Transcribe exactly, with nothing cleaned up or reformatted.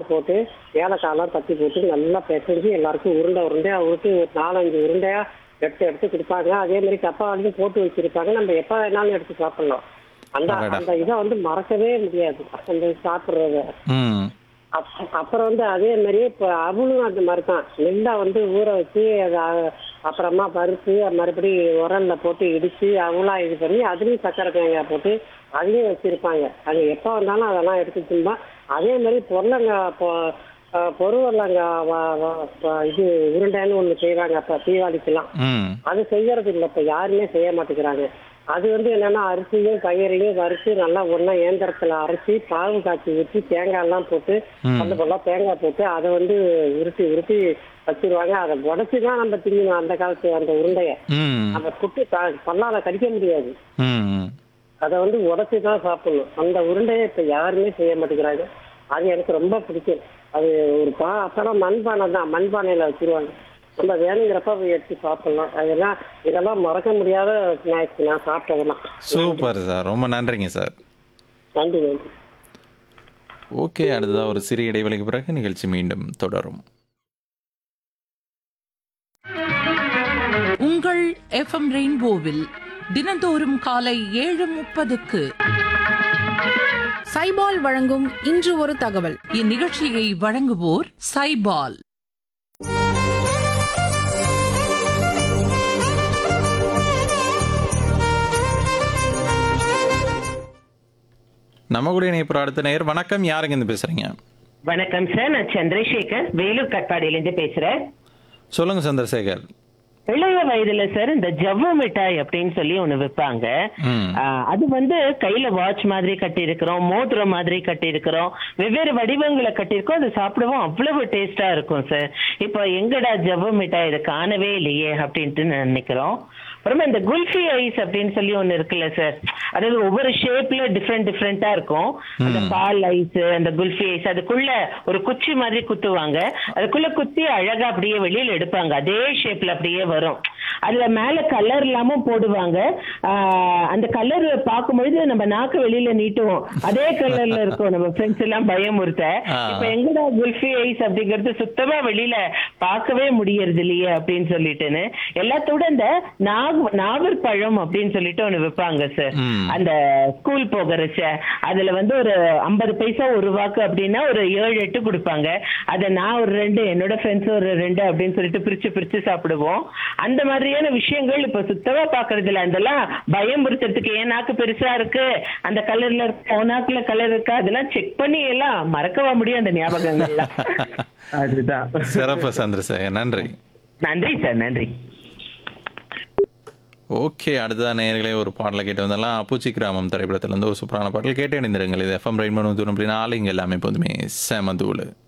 போட்டு ஏலக்காயெல்லாம் தட்டி போட்டு நல்லா பிசைஞ்சு எல்லாருக்கும் உருண்டை உருண்டையா உருட்டி ஒரு நாலஞ்சு உருண்டையா எடுத்து எடுத்து கொடுப்பாங்க. அதே மாதிரி டப்பாவிலையும் போட்டு வச்சிருப்பாங்க. நம்ம எப்ப வேணாலும் எடுத்து சாப்பிடலாம். அந்த அடடா! அந்த இதை வந்து மறக்கவே முடியாது அந்த சாப்பிட்றத. ம். அப் அப்புறம் வந்து அதே மாதிரி இப்போ அவளும் அந்த மாதிரி தான் நெல்லா வந்து ஊற வச்சு அதை அ- அப்புறமா பருப்பு மறுபடி உரல்ல போட்டு இடிச்சு அவளா இது பண்ணி அதுலேயும் சக்கரை தேங்காய் போட்டு அதையும் வச்சிருப்பாங்க. அது எப்போ வந்தாலும் அதெல்லாம் எடுத்து திம்பா. அதே மாதிரி பொருளங்காய் பொ அஹ் பொருவரலங்காய் வ- வ- ப- இது உருண்டைன்னு ஒன்று செய்வாங்க அப்போ தீபாவளிக்கெல்லாம். ம். அது செய்யறது இல்லை இப்போ யாருமே செய்ய மாட்டேங்கிறாங்க. அது வந்து என்னன்னா அரிசியும் பயிரையும் வறுத்து நல்லா ஒன்றா இயந்திரத்தில் அரைச்சி பாகு காய்ச்சி ஊற்றி தேங்காய் எல்லாம் போட்டு ம். அந்த பொருளாக தேங்காய் போட்டு அதை வந்து உருட்டி உருட்டி வச்சிருவாங்க. அதை உடச்சி தான் நம்ம திங்கணும் அந்த காலத்து அந்த உருண்டையை. ம். அந்த புட்டு த- பல்லால கடிக்க முடியாது. ம். அதை வந்து உடச்சி தான் சாப்பிடணும். அந்த உருண்டையை இப்போ யாருமே செய்ய மாட்டேங்கிறாங்க. அது எனக்கு ரொம்ப பிடிக்கும். அது ஒரு பா அப்பெல்லாம் மண்பானை தான் மண்பானையில் வச்சிருவாங்க. நம்ம வேணுங்கிறப்ப போய் எடுத்து சாப்பிடலாம். அதெல்லாம் இதெல்லாம் மறக்க முடியாத ஸ்நாக்ஸ் நான் சாப்பிட்டதெல்லாம். Super sir. ரொம்ப நன்றிங்க சார். நன்றி நன்றி. ஓகே. அடுத்ததா ஒரு சிறிய இடைவெளிக்கு பிறகு நிகழ்ச்சி மீண்டும் தொடரும். உங்கள் எஃப்எம் ரெயின்போவில் தினந்தோறும் காலை ஏழு முப்பதுக்கு சைபால் வழங்கும் இன்று ஒரு தகவல். இந்நிகழ்ச்சியை வழங்குவோர் சைபால். நம்ம கூட இணைப்பு அடுத்த நேயர். வணக்கம். யாருங்க இருந்து பேசுறீங்க? வணக்கம் சார், நான் சந்திரசேகர் வேலூர் கட்பாடியிலேருந்து பேசுறேன். சொல்லுங்க சந்திரசேகர். இளைய வயதுல சார் இந்த ஜவ்வு மிட்டாய் அப்படின்னு சொல்லி ஒண்ணு விற்பாங்க. ம். ஆஹ் அது வந்து கையில வாட்ச் மாதிரி கட்டி இருக்கிறோம், மோதிரம் மாதிரி கட்டி இருக்கிறோம், வெவ்வேறு வடிவங்களை கட்டியிருக்கோம். அது சாப்பிடுவோம், அவ்வளவு டேஸ்டா இருக்கும் சார். இப்போ எங்கடா ஜவ்வு மிட்டாய் இதை காணவே இல்லையே அப்படின்ட்டு நினைக்கிறோம். அப்புறமா இந்த குல்ஃபி ஐஸ் அப்படின்னு சொல்லி ஒண்ணு இருக்குல்ல சார், அதாவது ஒவ்வொரு ஷேப்ல டிஃப்ரெண்ட் டிஃப்ரெண்டா இருக்கும். அந்த பால் ஐஸ், அந்த குல்ஃபி ஐஸ், அதுக்குள்ள ஒரு குச்சி மாதிரி குத்துவாங்க, அதுக்குள்ள குத்தி அழகா அப்படியே வெளியில எடுப்பாங்க, அதே ஷேப்ல அப்படியே வரும். அதுல மேல கலர் இல்லாம போடுவாங்க. ஆஹ் அந்த கலர் பார்க்கும்பொழுது நம்ம நாக்கு வெளியில நீட்டுவோம், அதே கலர்ல இருக்கும். நம்ம ஃப்ரெண்ட்ஸ் எல்லாம் பயமுறுத்த, இப்ப எங்கடா குல்ஃபி ஐஸ் அப்படிங்கிறது சுத்தமா வெளியில பார்க்கவே முடியறது இல்லையே அப்படின்னு சொல்லிட்டுன்னு எல்லாத்தோட இந்த நாக நாவல் பழம் அப்படின்னு சொல்லிட்டு ஒண்ணு விற்பாங்க சார். அந்த ஸ்கூல் போகிறச்ச அதுல வந்து ஒரு ஐம்பது பைசா ஒரு ரூபாக்கு அப்படின்னா ஒரு ஏழு எட்டு கொடுப்பாங்க. அதை நான் ஒரு ரெண்டு, என்னோட ஃப்ரெண்ட்ஸ் ஒரு ரெண்டு அப்படின்னு சொல்லிட்டு பிரிச்சு பிரிச்சு சாப்பிடுவோம். அந்த மாதிரியான விஷயங்கள் இப்ப சுத்தமா பாக்குறது இல்ல. அதெல்லாம் பயமுறுத்துறதுக்கு என் நாக்கு பெருசா இருக்கு, அந்த கலர்ல இருக்கு, உன் நாக்குல கலர் இருக்கா, அதெல்லாம் செக் பண்ணி எல்லாம் மறக்கவா முடியும் அந்த ஞாபகங்கள்லாம். அதுதான். சிறப்பு சந்திரசேகர். நன்றி. நன்றி சார், நன்றி. ஓகே. அடுத்ததா நேயர்களே ஒரு பாடலை கேட்டு வந்தாலும் பூச்சி கிராமம் திரைப்படத்துல இருந்து ஒரு சூப்பரான பாடல் கேட்டு இணைந்திருங்கள். இது எஃப்எம் ரெயின்போ நூற்றி ஒன்று புள்ளி நாலு. இங்க எல்லாமே எப்போதுமே செம தூளு.